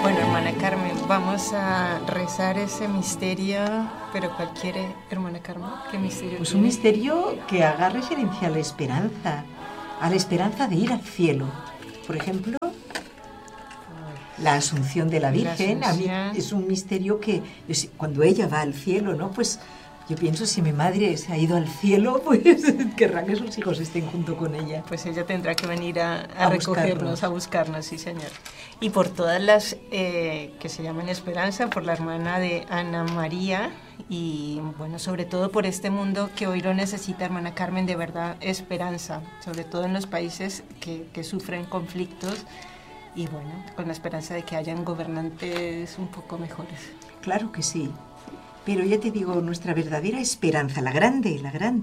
Bueno, hermana Carmen, vamos a rezar ese misterio, pero ¿cuál quiere, hermana Carmen? ¿Qué misterio Pues tiene? un misterio que haga referencia a la esperanza de ir al cielo. Por ejemplo, la Asunción de la Virgen. A mí es un misterio que cuando ella va al cielo, ¿no? Pues yo pienso, si mi madre se ha ido al cielo, pues querrá que sus hijos estén junto con ella. Pues ella tendrá que venir a recogernos, a buscarnos, sí señor. Y por todas las que se llaman Esperanza, por la hermana de Ana María, y bueno, sobre todo por este mundo que hoy lo necesita, hermana Carmen, de verdad, esperanza, sobre todo en los países que sufren conflictos, y bueno, con la esperanza de que hayan gobernantes un poco mejores. Claro que sí. Pero ya te digo, nuestra verdadera esperanza, la grande,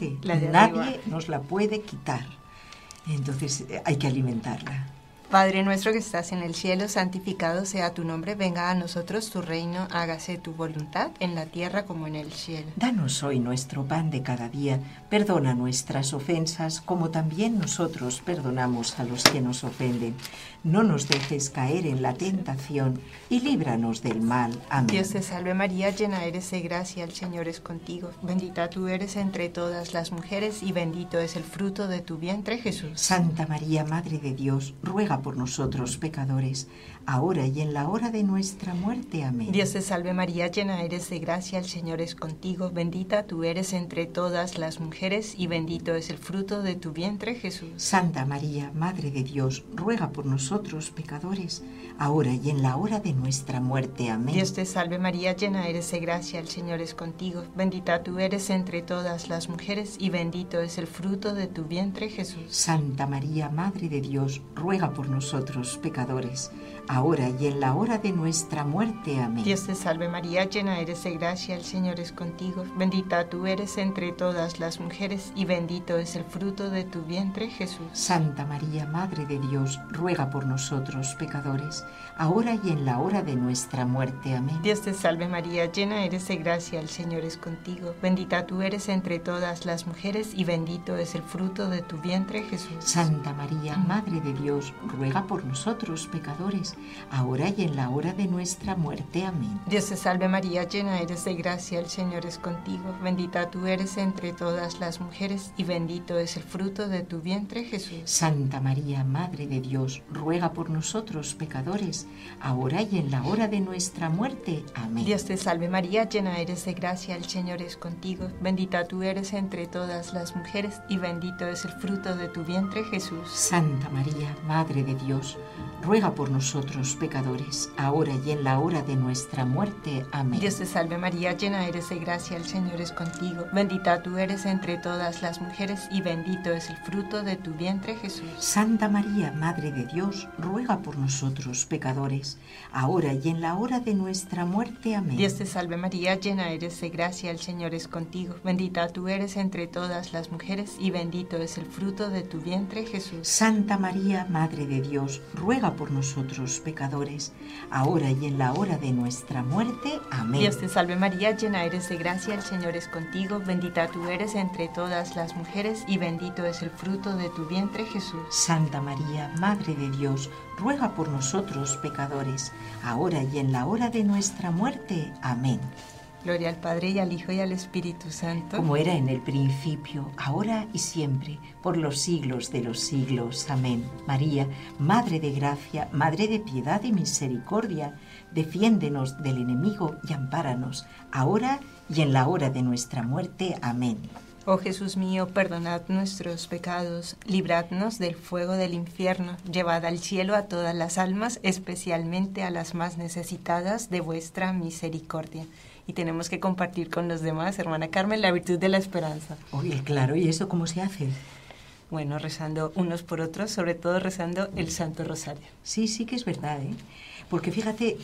nadie nos la puede quitar. Entonces hay que alimentarla. Padre nuestro que estás en el cielo, santificado sea tu nombre, venga a nosotros tu reino, hágase tu voluntad en la tierra como en el cielo. Danos hoy nuestro pan de cada día, perdona nuestras ofensas como también nosotros perdonamos a los que nos ofenden. No nos dejes caer en la tentación y líbranos del mal. Amén. Dios te salve María, llena eres de gracia, el Señor es contigo. Bendita tú eres entre todas las mujeres y bendito es el fruto de tu vientre, Jesús. Santa María, Madre de Dios, ruega por nosotros pecadores, ahora y en la hora de nuestra muerte. Amén. Dios te salve María, llena eres de gracia, el Señor es contigo. Bendita tú eres entre todas las mujeres y bendito es el fruto de tu vientre, Jesús. Santa María, Madre de Dios, ruega por nosotros pecadores, ahora y en la hora de nuestra muerte. Amén. Dios te salve María, llena eres de gracia, el Señor es contigo. Bendita tú eres entre todas las mujeres y bendito es el fruto de tu vientre, Jesús. Santa María, Madre de Dios, ruega por nosotros pecadores, ahora y en la hora de nuestra muerte. Amén. Dios te salve María, llena eres de gracia, el Señor es contigo. Bendita tú eres entre todas las mujeres y bendito es el fruto de tu vientre, Jesús. Santa María, Madre de Dios, ruega por nosotros pecadores, ahora y en la hora de nuestra muerte. Amén. Dios te salve María, llena eres de gracia, el Señor es contigo. Bendita tú eres entre todas las mujeres y bendito es el fruto de tu vientre, Jesús. Santa María, Madre de Dios, ruega por nosotros pecadores, ahora y en la hora de nuestra muerte. Amén. Dios te salve María, llena eres de gracia, el Señor es contigo. Bendita tú eres entre todas las mujeres y bendito es el fruto de tu vientre, Jesús. Santa María, Madre de Dios, ruega por nosotros pecadores, ahora y en la hora de nuestra muerte. Amén. Dios te salve María, llena eres de gracia, el Señor es contigo. Bendita tú eres entre todas las mujeres y bendito es el fruto de tu vientre, Jesús. Santa María, Madre de Dios, ruega por nosotros pecadores, ahora y en la hora de nuestra muerte. Amén. Dios te salve María, llena eres de gracia, el Señor es contigo. Bendita tú eres entre todas las mujeres y bendito es el fruto de tu vientre, Jesús. Santa María, Madre de Dios, ruega por nosotros pecadores, ahora y en la hora de nuestra muerte. Amén. Dios te salve María, llena eres de gracia, el Señor es contigo. Bendita tú eres entre todas las mujeres y bendito es el fruto de tu vientre, Jesús. Santa María, Madre de Dios, ruega por nosotros pecadores, ahora y en la hora de nuestra muerte. Amén. Dios te salve María, llena eres de gracia, el Señor es contigo. Bendita tú eres entre todas las mujeres y bendito es el fruto de tu vientre, Jesús. Santa María, Madre de Dios, ruega por nosotros pecadores, ahora y en la hora de nuestra muerte. Amén. Gloria al Padre y al Hijo y al Espíritu Santo. Como era en el principio, ahora y siempre, por los siglos de los siglos. Amén. María, Madre de gracia, Madre de piedad y misericordia, defiéndenos del enemigo y ampáranos, ahora y en la hora de nuestra muerte. Amén. Oh Jesús mío, perdonad nuestros pecados, libradnos del fuego del infierno, llevad al cielo a todas las almas, especialmente a las más necesitadas de vuestra misericordia. Y tenemos que compartir con los demás, hermana Carmen, la virtud de la esperanza. Oye, claro, ¿y eso cómo se hace? Bueno, rezando unos por otros, sobre todo rezando el Santo Rosario. Sí, sí que es verdad, ¿eh? Porque fíjate,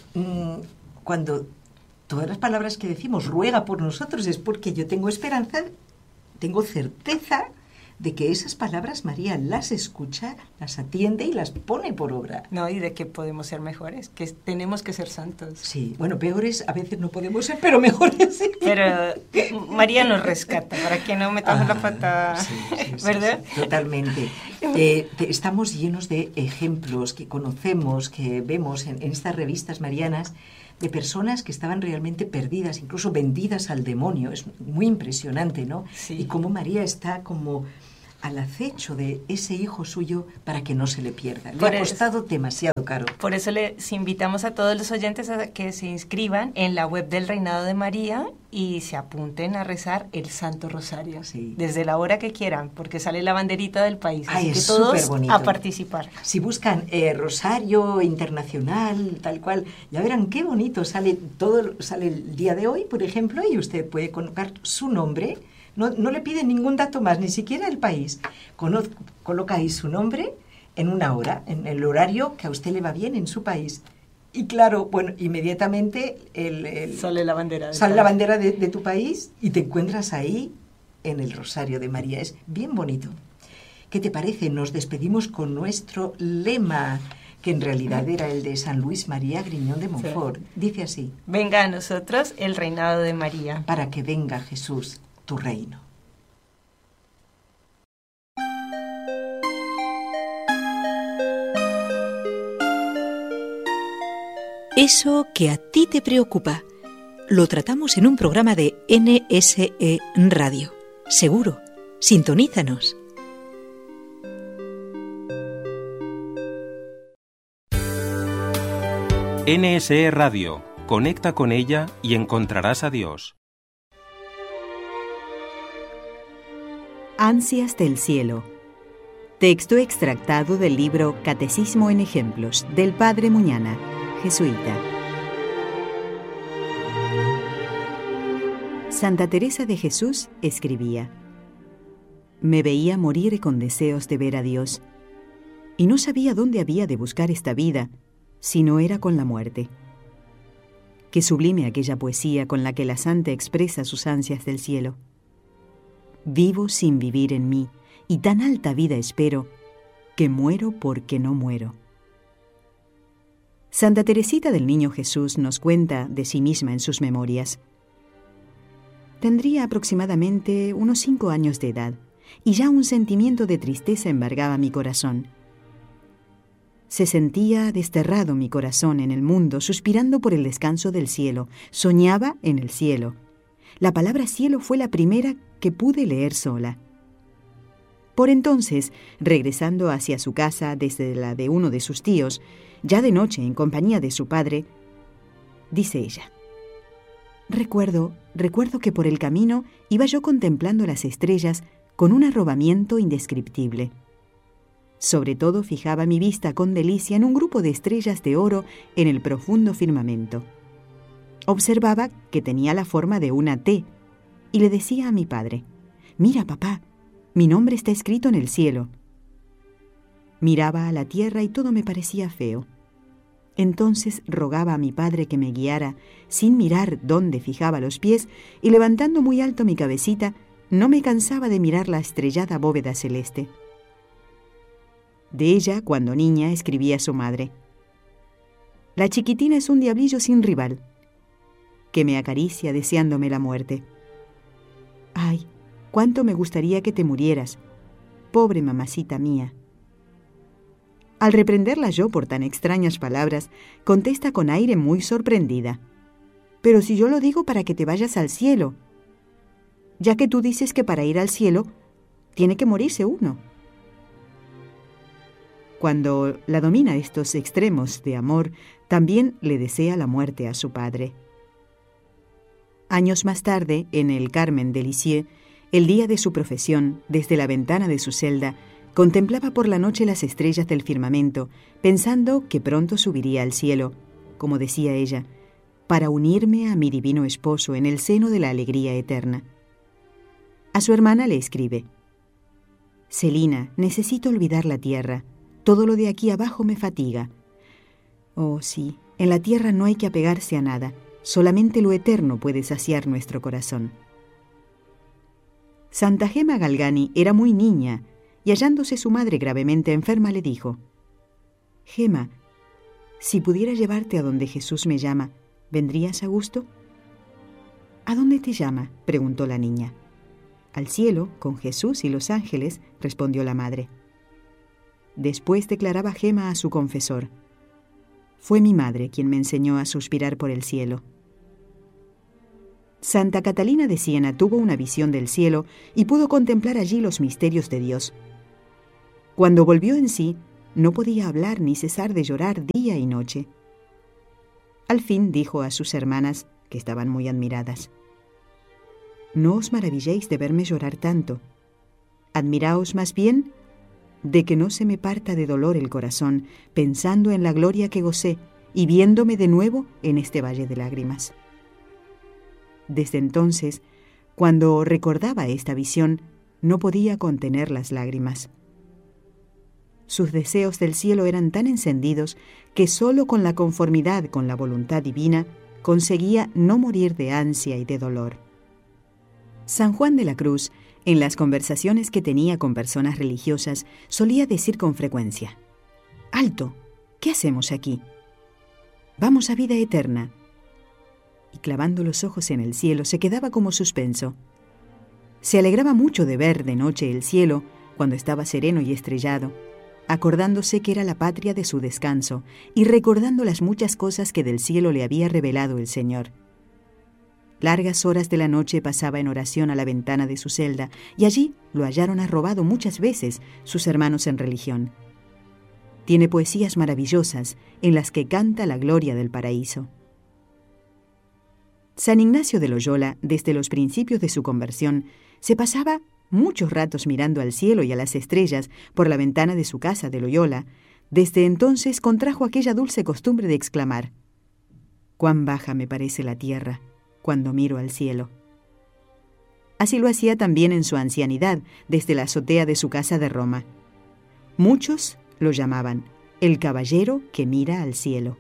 cuando todas las palabras que decimos ruega por nosotros es porque yo tengo esperanza, tengo certeza de que esas palabras María las escucha, las atiende y las pone por obra. No, y de que podemos ser mejores, que tenemos que ser santos. Sí, bueno, peores a veces no podemos ser, pero mejores sí. Pero María nos rescata, para que no metamos la pata, sí, ¿verdad? Sí, totalmente. Estamos llenos de ejemplos que conocemos, que vemos en estas revistas marianas, de personas que estaban realmente perdidas, incluso vendidas al demonio. Es muy impresionante, ¿no? Sí. Y cómo María está como al acecho de ese hijo suyo para que no se le pierda. Le ha costado demasiado caro. Por eso les invitamos a todos los oyentes a que se inscriban en la web del Reinado de María y se apunten a rezar el Santo Rosario. Sí. Desde la hora que quieran, porque sale la banderita del país. Ay, así es que todos superbonito. a participar. Si buscan Rosario Internacional, tal cual, ya verán qué bonito sale el día de hoy, por ejemplo, y usted puede colocar su nombre. No le piden ningún dato más, ni siquiera el país. Coloca ahí su nombre en una hora, en el horario que a usted le va bien en su país. Y claro, bueno, inmediatamente sale la bandera. La bandera de tu país y te encuentras ahí en el Rosario de María. Es bien bonito. ¿Qué te parece? Nos despedimos con nuestro lema, que en realidad era el de San Luis María Griñón de Montfort. Sí. Dice así: venga a nosotros el reinado de María. Para que venga Jesús, tu reino. Eso que a ti te preocupa, lo tratamos en un programa de NSE Radio. Seguro, sintonízanos. NSE Radio. Conecta con ella y encontrarás a Dios. Ansias del cielo. Texto extractado del libro Catecismo en Ejemplos, del Padre Muñana, jesuita. Santa Teresa de Jesús escribía: me veía morir con deseos de ver a Dios, y no sabía dónde había de buscar esta vida, si no era con la muerte. Qué sublime aquella poesía con la que la santa expresa sus ansias del cielo. Vivo sin vivir en mí, y tan alta vida espero, que muero porque no muero. Santa Teresita del Niño Jesús nos cuenta de sí misma en sus memorias. Tendría aproximadamente unos 5 años de edad, y ya un sentimiento de tristeza embargaba mi corazón. Se sentía desterrado mi corazón en el mundo, suspirando por el descanso del cielo. Soñaba en el cielo. La palabra cielo fue la primera que pude leer sola. Por entonces, regresando hacia su casa desde la de uno de sus tíos, ya de noche en compañía de su padre, dice ella: Recuerdo que por el camino iba yo contemplando las estrellas con un arrobamiento indescriptible. Sobre todo fijaba mi vista con delicia en un grupo de estrellas de oro en el profundo firmamento. Observaba que tenía la forma de una T y le decía a mi padre: «Mira, papá, mi nombre está escrito en el cielo». Miraba a la tierra y todo me parecía feo. Entonces rogaba a mi padre que me guiara, sin mirar dónde fijaba los pies, y levantando muy alto mi cabecita, no me cansaba de mirar la estrellada bóveda celeste. De ella, cuando niña, escribía a su madre: «La chiquitina es un diablillo sin rival, que me acaricia deseándome la muerte. Ay, cuánto me gustaría que te murieras, pobre mamacita mía». Al reprenderla yo por tan extrañas palabras, contesta con aire muy sorprendida: «Pero si yo lo digo para que te vayas al cielo, ya que tú dices que para ir al cielo tiene que morirse uno». Cuando la domina estos extremos de amor, también le desea la muerte a su padre. Años más tarde, en el Carmen de Lisieux, el día de su profesión, desde la ventana de su celda, contemplaba por la noche las estrellas del firmamento, pensando que pronto subiría al cielo, como decía ella, para unirme a mi divino esposo en el seno de la alegría eterna. A su hermana le escribe: «Celina, necesito olvidar la tierra. Todo lo de aquí abajo me fatiga. Oh, sí, en la tierra no hay que apegarse a nada. Solamente lo eterno puede saciar nuestro corazón». Santa Gema Galgani era muy niña, y hallándose su madre gravemente enferma le dijo: «Gema, si pudiera llevarte a donde Jesús me llama, ¿vendrías a gusto?». «¿A dónde te llama?», preguntó la niña. «Al cielo, con Jesús y los ángeles», respondió la madre. Después declaraba Gemma a su confesor: «Fue mi madre quien me enseñó a suspirar por el cielo». Santa Catalina de Siena tuvo una visión del cielo y pudo contemplar allí los misterios de Dios. Cuando volvió en sí, no podía hablar ni cesar de llorar día y noche. Al fin dijo a sus hermanas, que estaban muy admiradas: «No os maravilléis de verme llorar tanto. Admiraos más bien de que no se me parta de dolor el corazón, pensando en la gloria que gocé y viéndome de nuevo en este valle de lágrimas». Desde entonces, cuando recordaba esta visión, no podía contener las lágrimas. Sus deseos del cielo eran tan encendidos que sólo con la conformidad con la voluntad divina conseguía no morir de ansia y de dolor. San Juan de la Cruz, en las conversaciones que tenía con personas religiosas, solía decir con frecuencia: «¡Alto! ¿Qué hacemos aquí? Vamos a vida eterna». Y clavando los ojos en el cielo se quedaba como suspenso. Se alegraba mucho de ver de noche el cielo cuando estaba sereno y estrellado, acordándose que era la patria de su descanso y recordando las muchas cosas que del cielo le había revelado el Señor. Largas horas de la noche pasaba en oración a la ventana de su celda, y allí lo hallaron arrobado muchas veces sus hermanos en religión. Tiene poesías maravillosas en las que canta la gloria del paraíso. San Ignacio de Loyola, desde los principios de su conversión, se pasaba muchos ratos mirando al cielo y a las estrellas por la ventana de su casa de Loyola. Desde entonces contrajo aquella dulce costumbre de exclamar: «Cuán baja me parece la tierra cuando miro al cielo». Así lo hacía también en su ancianidad, desde la azotea de su casa de Roma. Muchos lo llamaban el caballero que mira al cielo.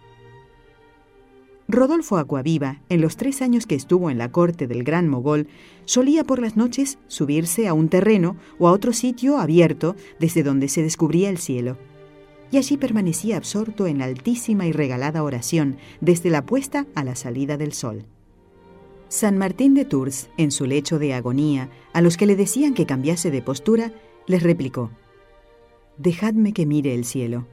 Rodolfo Acquaviva, en los 3 años que estuvo en la corte del gran mogol, solía por las noches subirse a un terreno o a otro sitio abierto desde donde se descubría el cielo. Y allí permanecía absorto en altísima y regalada oración, desde la puesta a la salida del sol. San Martín de Tours, en su lecho de agonía, a los que le decían que cambiase de postura, les replicó: «Dejadme que mire el cielo».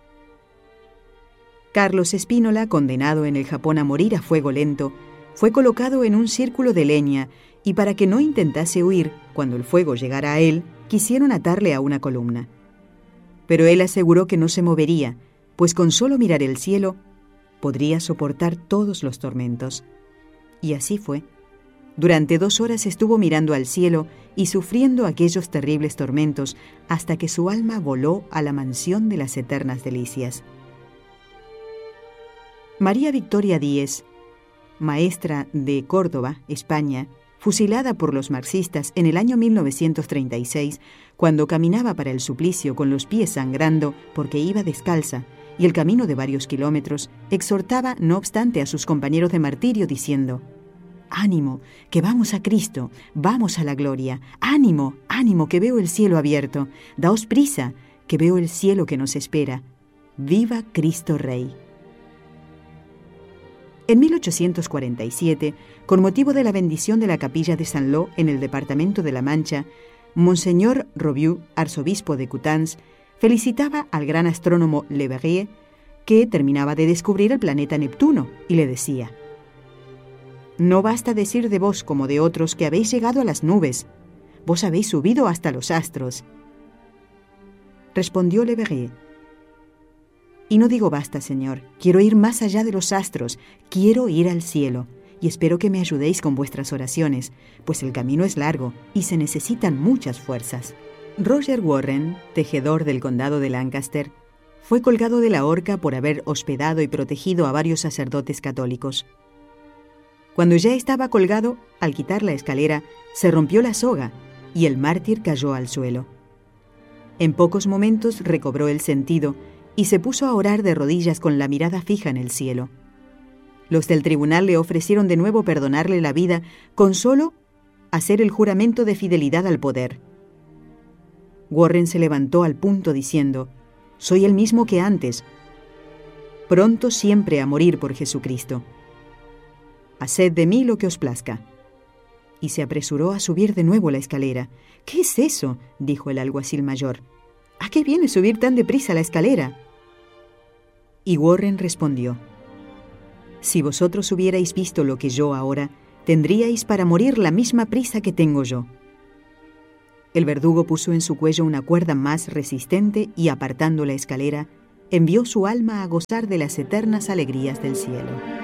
Carlos Spínola, condenado en el Japón a morir a fuego lento, fue colocado en un círculo de leña y para que no intentase huir, cuando el fuego llegara a él, quisieron atarle a una columna. Pero él aseguró que no se movería, pues con solo mirar el cielo podría soportar todos los tormentos. Y así fue. Durante 2 horas estuvo mirando al cielo y sufriendo aquellos terribles tormentos hasta que su alma voló a la mansión de las eternas delicias. María Victoria Díez, maestra de Córdoba, España, fusilada por los marxistas en el año 1936, cuando caminaba para el suplicio con los pies sangrando porque iba descalza, y el camino de varios kilómetros, exhortaba no obstante a sus compañeros de martirio diciendo: «Ánimo, que vamos a Cristo, vamos a la gloria. Ánimo, ánimo, que veo el cielo abierto. Daos prisa, que veo el cielo que nos espera. Viva Cristo Rey». En 1847, con motivo de la bendición de la capilla de Saint-Lô en el departamento de la Mancha, Monseñor Robiou, arzobispo de Coutances, felicitaba al gran astrónomo Le Verrier, que terminaba de descubrir el planeta Neptuno, y le decía: «No basta decir de vos como de otros que habéis llegado a las nubes, vos habéis subido hasta los astros». Respondió Le Verrier: «Y no digo basta, Señor, quiero ir más allá de los astros, quiero ir al cielo, y espero que me ayudéis con vuestras oraciones, pues el camino es largo y se necesitan muchas fuerzas». Roger Warren, tejedor del condado de Lancaster, fue colgado de la horca por haber hospedado y protegido a varios sacerdotes católicos. Cuando ya estaba colgado, al quitar la escalera, se rompió la soga y el mártir cayó al suelo. En pocos momentos recobró el sentido y se puso a orar de rodillas con la mirada fija en el cielo. Los del tribunal le ofrecieron de nuevo perdonarle la vida con solo hacer el juramento de fidelidad al poder. Warren se levantó al punto diciendo: «Soy el mismo que antes, pronto siempre a morir por Jesucristo. Haced de mí lo que os plazca». Y se apresuró a subir de nuevo la escalera. «¿Qué es eso?», dijo el alguacil mayor. ¿A qué viene subir tan deprisa la escalera? Y Warren respondió: si vosotros hubierais visto lo que yo ahora, tendríais para morir la misma prisa que tengo yo. El verdugo puso en su cuello una cuerda más resistente y, apartando la escalera, envió su alma a gozar de las eternas alegrías del cielo.